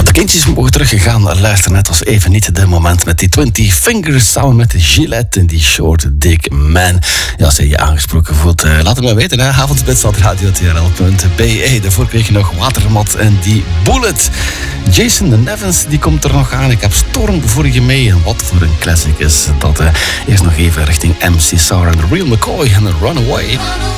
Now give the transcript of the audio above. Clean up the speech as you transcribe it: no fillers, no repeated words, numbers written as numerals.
De kindjes mogen teruggegaan luisteren. Het was even niet de moment met die 20 Fingers samen met Gillette en die Short Dick Man. Ja, als je je aangesproken voelt, laat het maar weten. Hè? avondspits@radiotrl.be. Daarvoor kreeg je nog Watermat en die Bullet. Jason de Nevins, die komt er nog aan. Ik heb Storm voor je mee. En wat voor een classic is dat. Eerst nog even richting MC Sour en Real McCoy en Runaway.